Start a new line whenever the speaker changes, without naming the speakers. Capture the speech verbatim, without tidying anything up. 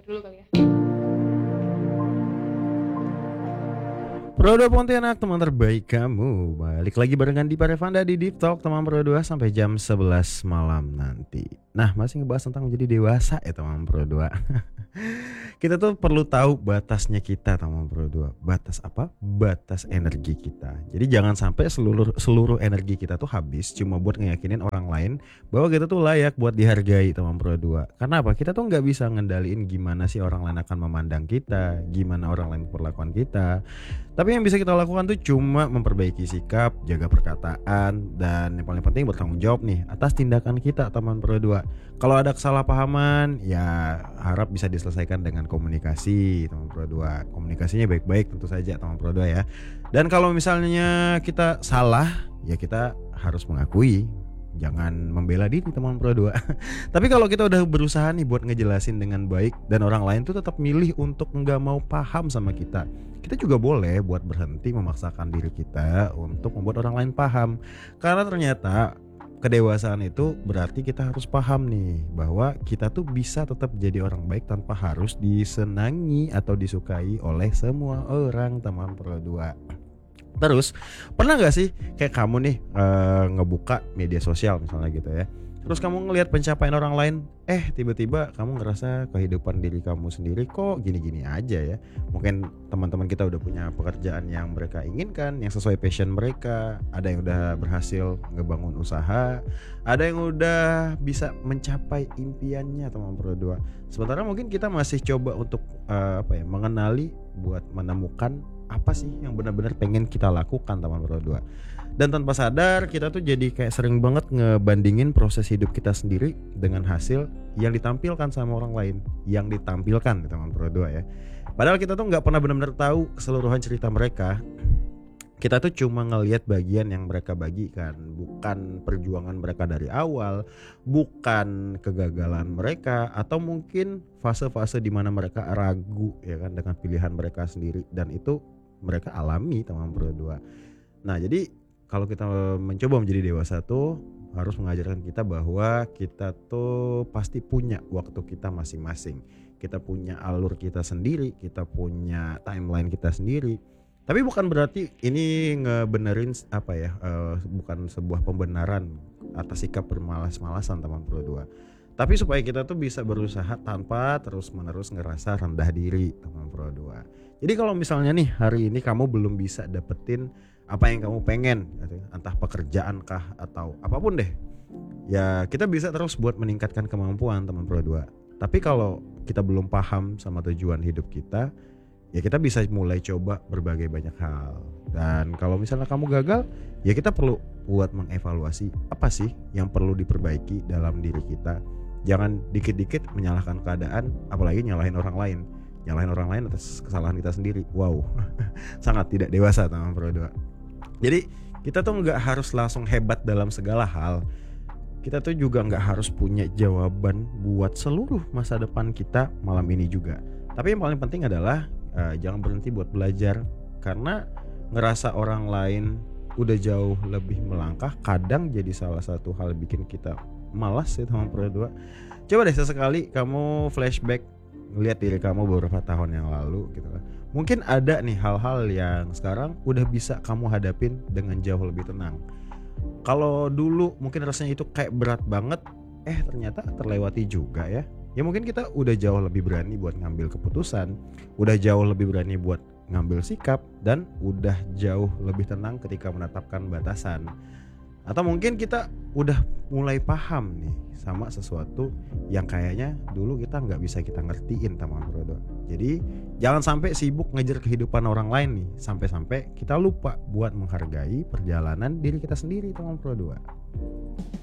dulu kali ya.
Pro dua Pontianak, teman terbaik kamu. Balik lagi barengan di Parevanda di Deep Talk teman Pro dua sampai jam sebelas malam nanti. Nah, masih ngebahas tentang menjadi dewasa ya teman Pro dua. Kita tuh perlu tahu batasnya kita teman Pro dua. Batas apa? Batas energi kita. Jadi jangan sampai seluruh seluruh energi kita tuh habis cuma buat ngeyakinin orang lain bahwa kita tuh layak buat dihargai teman Pro dua. Karena apa? Kita tuh nggak bisa ngendaliin gimana sih orang lain akan memandang kita, gimana orang lain memperlakukan kita. Tapi yang bisa kita lakukan tuh cuma memperbaiki sikap, jaga perkataan, dan yang paling penting bertanggung jawab nih atas tindakan kita teman Pro dua. Kalau ada kesalahpahaman, ya harap bisa diselesaikan dengan komunikasi teman Pro dua. Komunikasinya baik-baik tentu saja teman Pro dua ya. Dan kalau misalnya kita salah, ya kita harus mengakui. Jangan membela diri teman Pro dua. Tapi kalau kita udah berusaha nih buat ngejelasin dengan baik dan orang lain tuh tetap milih untuk nggak mau paham sama kita, kita juga boleh buat berhenti memaksakan diri kita untuk membuat orang lain paham. Karena ternyata kedewasaan itu berarti kita harus paham nih bahwa kita tuh bisa tetap jadi orang baik tanpa harus disenangi atau disukai oleh semua orang teman Pro dua. Terus pernah gak sih kayak kamu nih e, ngebuka media sosial misalnya gitu ya, terus kamu ngelihat pencapaian orang lain, eh tiba-tiba kamu ngerasa kehidupan diri kamu sendiri kok gini-gini aja ya. Mungkin teman-teman kita udah punya pekerjaan yang mereka inginkan, yang sesuai passion mereka. Ada yang udah berhasil ngebangun usaha, ada yang udah bisa mencapai impiannya teman Pro dua. Sementara mungkin kita masih coba untuk uh, apa ya, mengenali buat menemukan apa sih yang benar-benar pengen kita lakukan teman Pro dua. Dan tanpa sadar kita tuh jadi kayak sering banget ngebandingin proses hidup kita sendiri dengan hasil yang ditampilkan sama orang lain, yang ditampilkan di teman Pro dua ya. Padahal kita tuh nggak pernah benar-benar tahu keseluruhan cerita mereka. Kita tuh cuma ngelihat bagian yang mereka bagikan, bukan perjuangan mereka dari awal, bukan kegagalan mereka, atau mungkin fase-fase di mana mereka ragu ya kan dengan pilihan mereka sendiri, dan itu mereka alami teman Pro dua. Nah, jadi kalau kita mencoba menjadi dewasa tuh harus mengajarkan kita bahwa kita tuh pasti punya waktu kita masing-masing. Kita punya alur kita sendiri, kita punya timeline kita sendiri. Tapi bukan berarti ini ngebenerin apa ya, uh, bukan sebuah pembenaran atas sikap bermalas-malasan teman Pro dua. Tapi supaya kita tuh bisa berusaha tanpa terus-menerus ngerasa rendah diri teman Pro dua. Jadi kalau misalnya nih hari ini kamu belum bisa dapetin apa yang kamu pengen, entah pekerjaan kah atau apapun deh, ya kita bisa terus buat meningkatkan kemampuan teman Pro dua. Tapi kalau kita belum paham sama tujuan hidup kita, ya kita bisa mulai coba berbagai banyak hal. Dan kalau misalnya kamu gagal, ya kita perlu buat mengevaluasi apa sih yang perlu diperbaiki dalam diri kita. Jangan dikit-dikit menyalahkan keadaan, apalagi nyalahin orang lain. Nyalahin orang lain atas kesalahan kita sendiri. Wow, sangat tidak dewasa teman Pro dua. Jadi kita tuh gak harus langsung hebat dalam segala hal. Kita tuh juga gak harus punya jawaban buat seluruh masa depan kita malam ini juga. Tapi yang paling penting adalah uh, jangan berhenti buat belajar. Karena ngerasa orang lain udah jauh lebih melangkah kadang jadi salah satu hal bikin kita malas ya teman Pro dua. Coba deh sesekali kamu flashback, ngeliat diri kamu beberapa tahun yang lalu gitu kan. Mungkin ada nih hal-hal yang sekarang udah bisa kamu hadapin dengan jauh lebih tenang. Kalau dulu mungkin rasanya itu kayak berat banget, eh ternyata terlewati juga ya. Ya mungkin kita udah jauh lebih berani buat ngambil keputusan, udah jauh lebih berani buat ngambil sikap, dan udah jauh lebih tenang ketika menetapkan batasan. Atau mungkin kita udah mulai paham nih sama sesuatu yang kayaknya dulu kita gak bisa kita ngertiin teman Pro dua. Jadi jangan sampai sibuk ngejar kehidupan orang lain nih, sampai-sampai kita lupa buat menghargai perjalanan diri kita sendiri teman Pro dua.